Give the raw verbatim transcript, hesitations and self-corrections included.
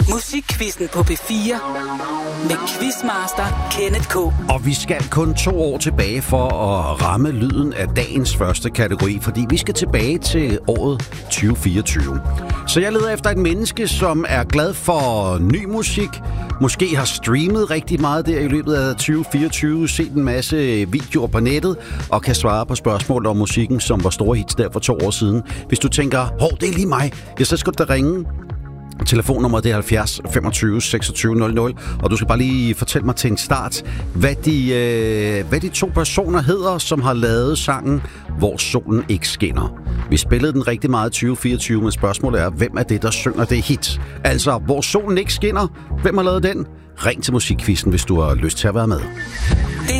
Musikquizzen på P fire med Quizmaster Kenneth K. Og vi skal kun to år tilbage for at ramme lyden af dagens første kategori, fordi vi skal tilbage til året tyve fireogtyve. Så jeg leder efter et menneske, som er glad for ny musik, måske har streamet rigtig meget der i løbet af tyve fireogtyve, set en masse videoer på nettet og kan svare på spørgsmål om musikken, som var store hits der for to år siden. Hvis du tænker, hov, det er lige mig, ja, så skal du da ringe. Telefonnummeret er halvfjerds femogtyve seksogtyve nul nul, og du skal bare lige fortælle mig til en start, hvad de, øh, hvad de to personer hedder, som har lavet sangen Hvor solen ikke skinner. Vi spillede den rigtig meget i tyve fireogtyve, men spørgsmålet er, hvem er det, der synger det hit? Altså, Hvor solen ikke skinner, hvem har lavet den? Ring til Musikquizzen, hvis du har lyst til at være med.